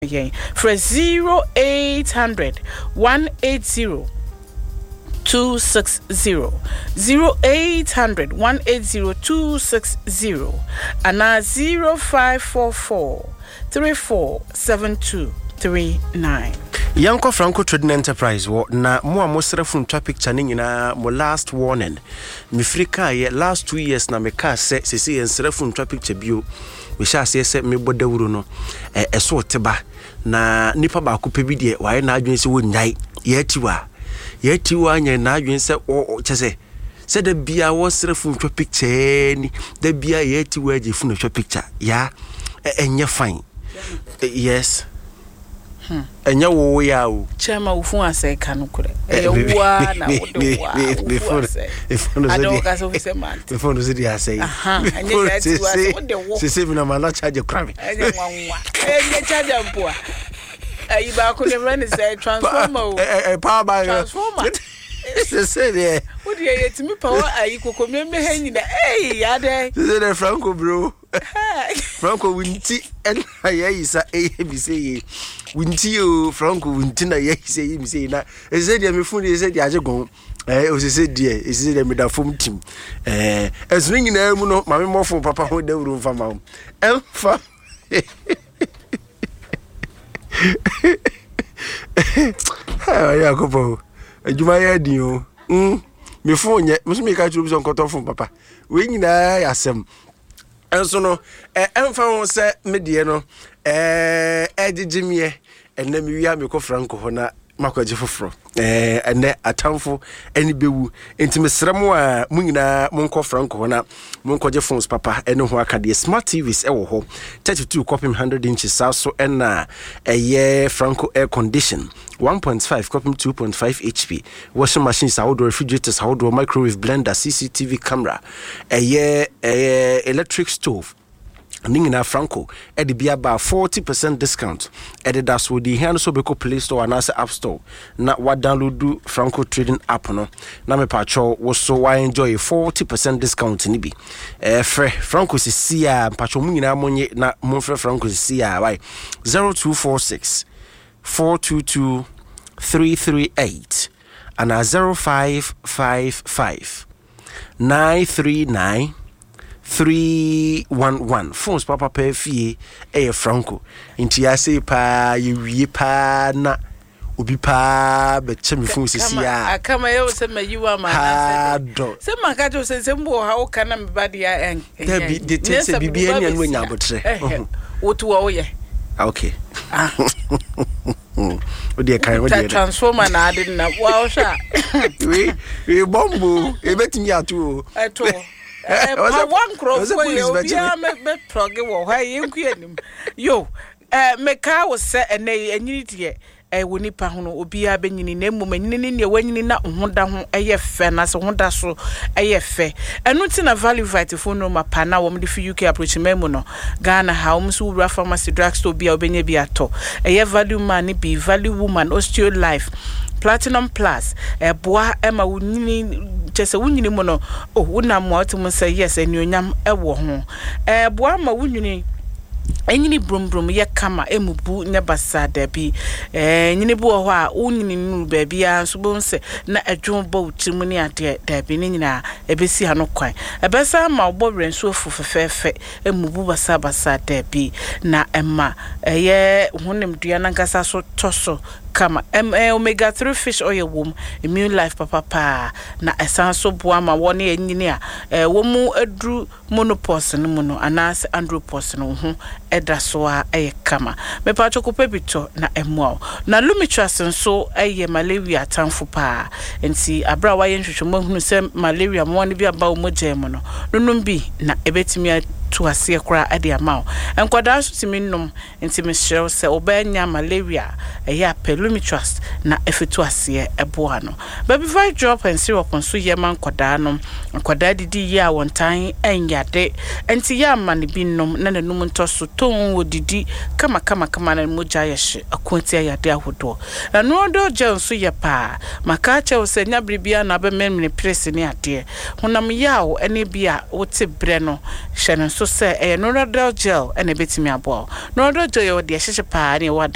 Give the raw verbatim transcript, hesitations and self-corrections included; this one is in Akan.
again for zero eight hundred one eight zero two six zero zero eight hundred one eight zero two six zero and now zero five four four three four seven two three nine. Yanko Franco Trading Enterprise wo na mo amosra fun traffic channel na mo last warning me frika ye last two years na me ka se se se ensra fun traffic chabio we sha se se me bodawuro no eh eso teba na nipa ba ko pebi de waye na adwen se wonyai ye tiwa ye tiwa anya na adwen se o chese se da bia wo sra fun traffic cheni da bia ye tiwa je fun traffic cha ya enye fine yes. Hmm. Enya wo ya o chama ufun ase kanu kure e wa na wo do wa before before no ado ka so se man before no se dia say aha anya that was what the wo se se na ma charge crave anya wanwa enya charge ampoa ayi ba ko le run say transformer o eh power by transformer se se there what dey yetimi power ayi kokomeme ha nyina eh ya dey se se Franco bro Franco winti and ayi sa eh bi say winti o Franco winti na ye say mi say na e say dia me fun e say dia ajegon eh o say dia e say dia me da fom tim eh esu nyina mu no ma me mofo papa ho da wuro mfa ma ho emfa ha ya ko po aduma ya di o mm me fon nye me so me ka churu so nkoto fon papa we nyina ya sem enso no eh emfa ho se me die no eh ejijimie enne mi wia me ko Franco ho na makwaje foforo eh enne atamfo eni bewu enti mesrem a munyina monko Franco ho na monkoje phones papa ene ho akade smart T Vs e wo ho thirty-two copy one hundred inches so ena eye Franco air condition one point five copy two point five H P washing machines outdoor refrigerators outdoor microwave blender C C T V camera eye eye electric stove Ningina Franco e de bia ba forty percent discount e de das wo di hand so be ko Play Store and App Store na wa download do Franco Trading app no na me pa cho wo so wa enjoy forty percent discount ni bi eh fre Franco si sia pa cho mu nyina monye na mo fre Franco si sia why zero two four six four two two three three eight and a zero five five five nine three nine three one one phones papa pay fee eh Franco inti ya say pa ye wie pa na obi pa be chemi phone sisia akama ye se ma yiwa ma na se ma ka jo se se mbo ha o kana me ba dia en de de te se bibia ni anu nya botre wotu wo ye okay ah o de kai o de transformer na ade na wa o sha we we bombo e betimi atu o eto eh one crop for you bia me me plug wo ha yenku anim yo eh me ka wo se ene enyini die eh woni pa ho no obi a benyini na emu manyini ne wanyini na hoda ho eye fe na se hoda so eye fe enu ti na value vitamin phone no ma pa na wo mde fi U K approach memu no Ghana ha wo so wura pharmacy drugstore bia obenya bi ato eye value man bi value woman osteo life Platinum Plus eh boa ema wunyini chese wunyini mo no oh wuna mo atum say yes enuonyam e wo ho eh boa ma wunyini enyini brum brum ye kama emubu ne basada bi eh nyini bu ho a wunyini nu ba bia so bo nse na adwon ba utimu ne ade da bi ne nyina ebesi ha no kwan ebesa ma obo renso fufefefe emubu basa basada bi na ema eye hunem dua na nkasa so toso kama M omega three fish oil wom immune life papa pa na esanso boa ma woni enyini a eh womu adru monopause no mu no anase andropause no ho eda so a eye kama me pa chokope bito na emo na lumitras nso eye malaria tanfo pa enti abra wa yenhwehwemo hunu se malaria mo ne bi aba o mogem no nunum bi na ebetimi to ase kra ade amao enkwada so timi nnum enti me hyew se obanya malaria eye Lumitras na efetu ase eboa no baby five drop and syrup on so ye man kwada no kwada didi ya wontan enyade enti ya ma ne binom na nanum ntoso ton wodidi kama kama kama na moja yehye akonti ayade ahodo na no do je so ye pa maka che wo se nya bribia na be memne press ni ade honam yawo ene bia wote bre no hye no so se e no do gel ene betimi abo no do gel ye de hye pa ne